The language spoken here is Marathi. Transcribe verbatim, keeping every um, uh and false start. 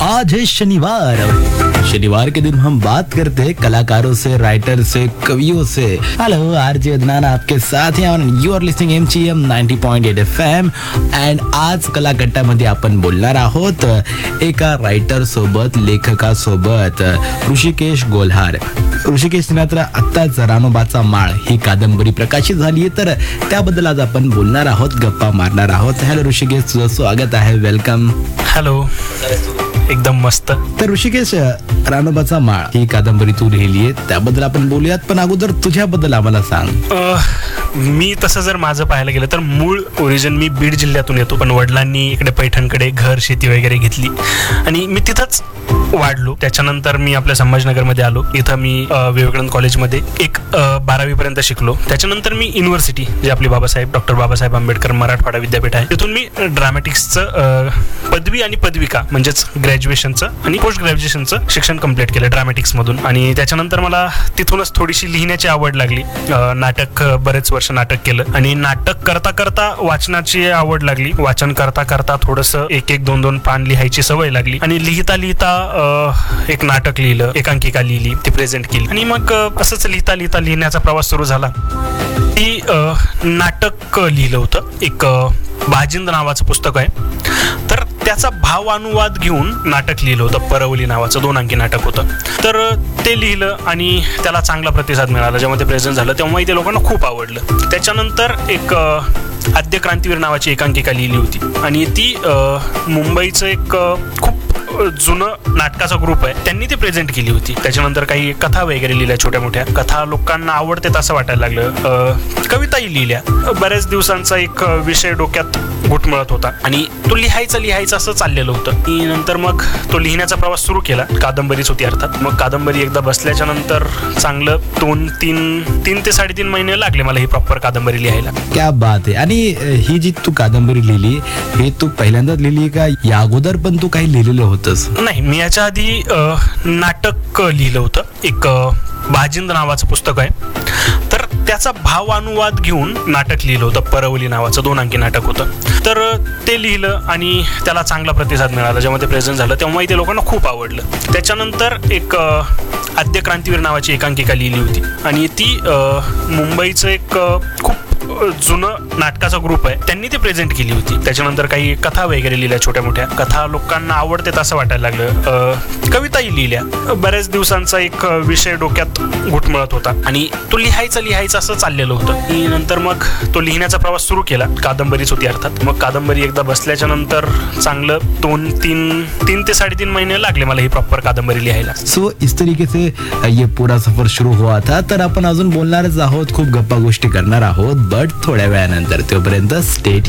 आज है शनिवार। शनिवार के दिन हम बात करते हैं कलाकारों से, राइटर से, कवियों से। हेलो, आरजे अदनान आपके साथ हैं और you R listening MGM ninety point eight FM. And आज कलागट्टामध्ये आपण बोलणार आहोत एका रायटर सोबत, लेखकासोबत, ऋषिकेश गोल्हार. ऋषिकेश तर आत्ताच रानोबाचा माळ ही कादंबरी प्रकाशित झाली आहे, तर त्याबद्दल आज आपण बोलणार आहोत, गप्पा मारणार आहोत. हॅलो ऋषिकेश, तुझं स्वागत आहे, वेलकम. हॅलो, एकदम मस्त. तर ऋषिकेश, रानोबाचा माळ ही कादंबरी तू लिहिली आहे, त्याबद्दल आपण बोलूयात, पण अगोदर तुझ्याबद्दल आम्हाला सांग. मी तसं जर माझं पाहायला गेलं तर मूळ ओरिजिन मी बीड जिल्ह्यातून येतो, पण वडिलांनी इकडे पैठणकडे घर, शेती वगैरे घेतली आणि मी तिथंच वाढलो. त्याच्यानंतर मी आपल्या संभाजीनगरमध्ये आलो. इथं मी विवेकानंद कॉलेजमध्ये एक बारावी पर्यंत शिकलो. त्याच्यानंतर मी युनिव्हर्सिटी, जे आपली बाबासाहेब डॉक्टर बाबासाहेब आंबेडकर मराठवाडा विद्यापीठ आहे, तिथून मी ड्रामॅटिक्सचं पदवी आणि पदविका म्हणजेच ग्रॅज्युएशनचं आणि पोस्ट ग्रॅज्युएशनचं शिक्षण कंप्लीट केलं ड्रामॅटिक्समधून. आणि त्याच्यानंतर मला तिथूनच थोडीशी लिहिण्याची आवड लागली. नाटक, बरेच वर्ष नाटक केलं आणि नाटक करता करता वाचनाची आवड लागली. वाचन करता करता थोडंसं एक एक दोन दोन पान लिहायची सवय लागली आणि लिहिता लिहिता एक नाटक लिहिलं, एकांकिका लिहिली, ती प्रेझेंट केली आणि मग असंच लिहिता लिहिता लिहिण्याचा प्रवास सुरू झाला. ती नाटक लिहिलं होतं, एक बाजिंद नावाचं पुस्तक आहे, तर त्याचा भाव अनुवाद घेऊन नाटक लिहिलं होतं. परवली नावाचं दोन अंकी नाटक होतं, तर ते लिहिलं आणि त्याला चांगला प्रतिसाद मिळाला. जेव्हा ते प्रेझेंट झालं तेव्हाही ते लोकांना खूप आवडलं. त्याच्यानंतर एक आद्य क्रांतीवीर नावाची एकांकिका लिहिली होती आणि ती मुंबईचं एक खूप जुनं नाटकाचा ग्रुप आहे, त्यांनी ती प्रेझेंट केली होती. त्याच्यानंतर काही कथा वगैरे लिहिल्या, छोट्या मोठ्या कथा लोकांना आवडतात असं वाटायला लागलं. कविताही लिहिल्या. बऱ्याच दिवसांचा एक विषय डोक्यात घुटमळत होता आणि तो लिहायचं लिहायचं असं चाललेलं होतं. आणि नंतर मग तो लिहिण्याचा प्रवास सुरू केला. कादंबरीच होती अर्थात. मग कादंबरी एकदा बसल्याच्या नंतर चांगलं दोन तीन तीन ते साडेतीन महिने लागले मला ही प्रॉपर कादंबरी लिहायला. क्या बात आहे. आणि ही जी तू कादंबरी लिहिली, हे तू पहिल्यांदाच लिहिली का या अगोदर पण तू काही लिहिलेलं होतंस? नाही, मी याच्या आधी नाटक लिहिलं होतं, एक बाजिंद नावाचं पुस्तक आहे, तर त्याचा भाव अनुवाद घेऊन नाटक लिहिलं होतं. परवली नावाचं दोन अंकी नाटक होतं, तर ते लिहिलं आणि त्याला चांगला प्रतिसाद मिळाला. जेव्हा ते प्रेझेंट झालं तेव्हाही ते लोकांना खूप आवडलं. त्याच्यानंतर एक आद्य क्रांतीवीर नावाची एकांकिका लिहिली होती आणि ती मुंबईचं एक खूप जुनं नाटकाचा ग्रुप आहे, त्यांनी ती प्रेझेंट केली होती. त्याच्यानंतर काही कथा वगैरे लिहिल्या, छोट्या मोठ्या कथा लोकांना आवडतात असं वाटायला लागलं. कविताही लिहिल्या. बऱ्याच दिवसांचा एक विषय डोक्यात घुटमळत होता आणि तो लिहायचं लिहायचं असं चाललेलं होतं. आणि नंतर मग तो लिहिण्याचा प्रवास सुरू केला. कादंबरीच होती अर्थात. मग कादंबरी एकदा बसल्याच्या नंतर चांगलं दोन तीन तीन ते साडेतीन महिने लागले मला ही प्रॉपर कादंबरी लिहायला. सो इस तरीके से ये पूरा सफर शुरू हुआ था. तर आपण अजून बोलणारच आहोत, खूप गप्पा गोष्टी करणार आहोत, बट थोड्या वेळानंतर. तोपर्यंत स्टे